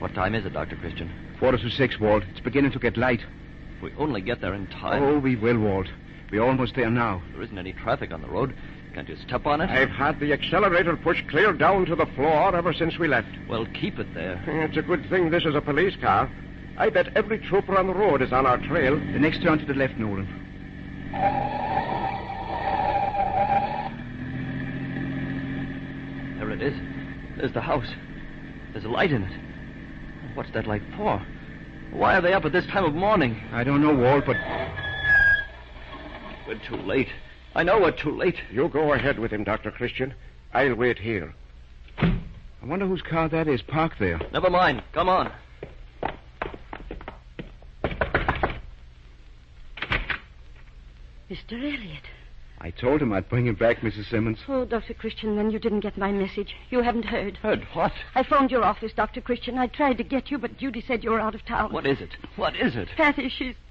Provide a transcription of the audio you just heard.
What time is it, Dr. Christian? 5:45, Walt. It's beginning to get light. If we only get there in time. Oh, we will, Walt. We're almost there now. There isn't any traffic on the road. Can't you step on it? I've had the accelerator pushed clear down to the floor ever since we left. Well, keep it there. It's a good thing this is a police car. I bet every trooper on the road is on our trail. The next turn to the left, Nolan. There it is. There's the house. There's a light in it. What's that light for? Why are they up at this time of morning? I don't know, Walt, but... We're too late. I know we're too late. You go ahead with him, Dr. Christian. I'll wait here. I wonder whose car that is parked there. Never mind. Come on. Mr. Elliot. I told him I'd bring him back, Mrs. Simmons. Oh, Dr. Christian, then you didn't get my message. You haven't heard. Heard what? I phoned your office, Dr. Christian. I tried to get you, but Judy said you were out of town. What is it? What is it? Patty, she's...